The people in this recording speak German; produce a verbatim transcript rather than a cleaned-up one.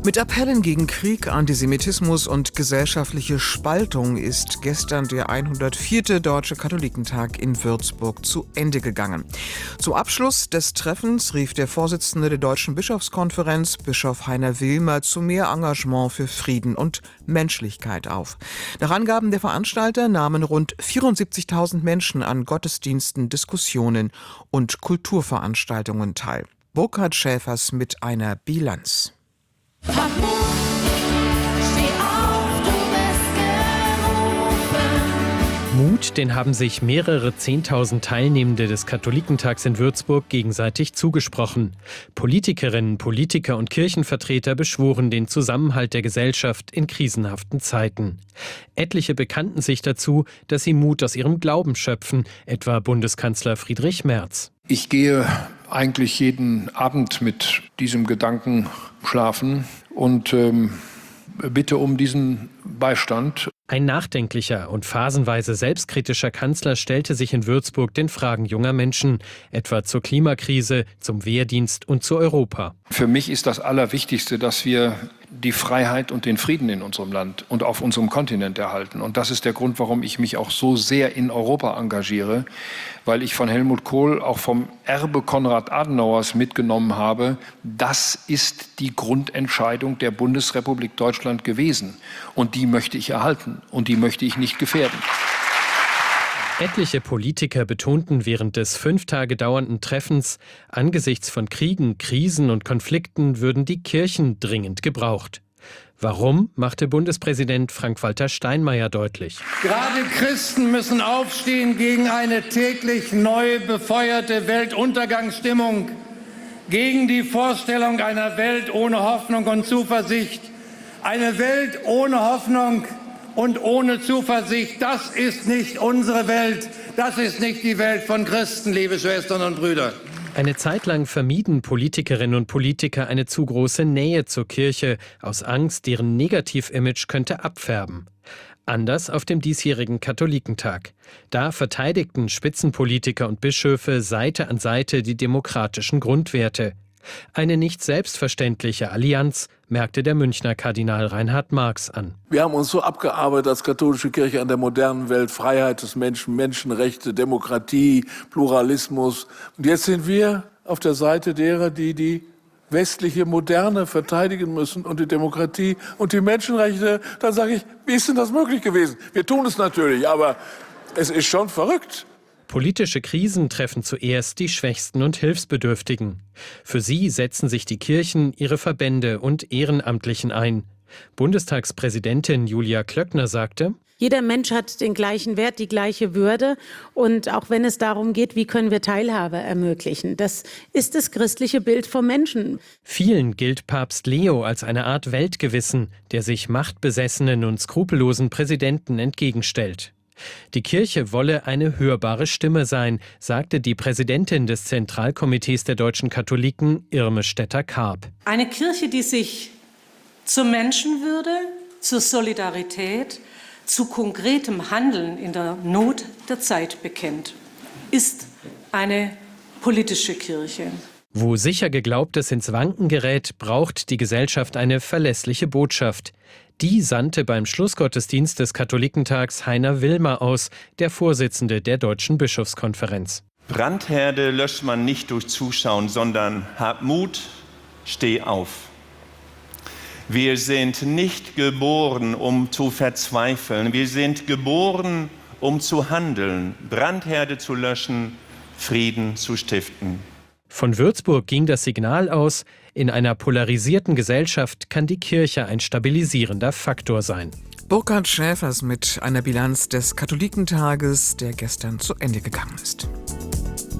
Mit Appellen gegen Krieg, Antisemitismus und gesellschaftliche Spaltung ist gestern der hundertvierte Deutsche Katholikentag in Würzburg zu Ende gegangen. Zum Abschluss des Treffens rief der Vorsitzende der Deutschen Bischofskonferenz, Bischof Heiner Wilmer, zu mehr Engagement für Frieden und Menschlichkeit auf. Nach Angaben der Veranstalter nahmen rund vierundsiebzigtausend Menschen an Gottesdiensten, Diskussionen und Kulturveranstaltungen teil. Burkhard Schäfers mit einer Bilanz. Hab Mut, steh auf, du bist gerufen. Mut, den haben sich mehrere Zehntausend Teilnehmende des Katholikentags in Würzburg gegenseitig zugesprochen. Politikerinnen, Politiker und Kirchenvertreter beschworen den Zusammenhalt der Gesellschaft in krisenhaften Zeiten. Etliche bekannten sich dazu, dass sie Mut aus ihrem Glauben schöpfen, etwa Bundeskanzler Friedrich Merz. Ich gehe eigentlich jeden Abend mit diesem Gedanken schlafen und ähm, bitte um diesen Beistand. Ein nachdenklicher und phasenweise selbstkritischer Kanzler stellte sich in Würzburg den Fragen junger Menschen, etwa zur Klimakrise, zum Wehrdienst und zu Europa. Für mich ist das Allerwichtigste, dass wir die Freiheit und den Frieden in unserem Land und auf unserem Kontinent erhalten. Und das ist der Grund, warum ich mich auch so sehr in Europa engagiere, weil ich von Helmut Kohl, auch vom Erbe Konrad Adenauers mitgenommen habe, das ist die Grundentscheidung der Bundesrepublik Deutschland gewesen. Und die möchte ich erhalten und die möchte ich nicht gefährden. Etliche Politiker betonten während des fünf Tage dauernden Treffens, angesichts von Kriegen, Krisen und Konflikten würden die Kirchen dringend gebraucht. Warum, machte Bundespräsident Frank-Walter Steinmeier deutlich. Gerade Christen müssen aufstehen gegen eine täglich neu befeuerte Weltuntergangsstimmung, gegen die Vorstellung einer Welt ohne Hoffnung und Zuversicht. Eine Welt ohne Hoffnung und ohne Zuversicht, das ist nicht unsere Welt, das ist nicht die Welt von Christen, liebe Schwestern und Brüder. Eine Zeit lang vermieden Politikerinnen und Politiker eine zu große Nähe zur Kirche, aus Angst, deren Negativ-Image könnte abfärben. Anders auf dem diesjährigen Katholikentag. Da verteidigten Spitzenpolitiker und Bischöfe Seite an Seite die demokratischen Grundwerte. Eine nicht selbstverständliche Allianz, merkte der Münchner Kardinal Reinhard Marx an. Wir haben uns so abgearbeitet als katholische Kirche an der modernen Welt, Freiheit des Menschen, Menschenrechte, Demokratie, Pluralismus. Und jetzt sind wir auf der Seite derer, die die westliche Moderne verteidigen müssen und die Demokratie und die Menschenrechte. Dann sage ich, wie ist denn das möglich gewesen? Wir tun es natürlich, aber es ist schon verrückt. Politische Krisen treffen zuerst die Schwächsten und Hilfsbedürftigen. Für sie setzen sich die Kirchen, ihre Verbände und Ehrenamtlichen ein. Bundestagspräsidentin Julia Klöckner sagte: Jeder Mensch hat den gleichen Wert, die gleiche Würde. Und auch wenn es darum geht, wie können wir Teilhabe ermöglichen, das ist das christliche Bild vom Menschen. Vielen gilt Papst Leo als eine Art Weltgewissen, der sich machtbesessenen und skrupellosen Präsidenten entgegenstellt. Die Kirche wolle eine hörbare Stimme sein, sagte die Präsidentin des Zentralkomitees der deutschen Katholiken, Irme Stetter-Karp. Eine Kirche, die sich zur Menschenwürde, zur Solidarität, zu konkretem Handeln in der Not der Zeit bekennt, ist eine politische Kirche. Wo sicher Geglaubtes ins Wanken gerät, braucht die Gesellschaft eine verlässliche Botschaft. Die sandte beim Schlussgottesdienst des Katholikentags Heiner Wilmer aus, der Vorsitzende der Deutschen Bischofskonferenz. Brandherde löscht man nicht durch Zuschauen, sondern hab Mut, steh auf. Wir sind nicht geboren, um zu verzweifeln. Wir sind geboren, um zu handeln, Brandherde zu löschen, Frieden zu stiften. Von Würzburg ging das Signal aus, in einer polarisierten Gesellschaft kann die Kirche ein stabilisierender Faktor sein. Burkhard Schäfers mit einer Bilanz des Katholikentages, der gestern zu Ende gegangen ist.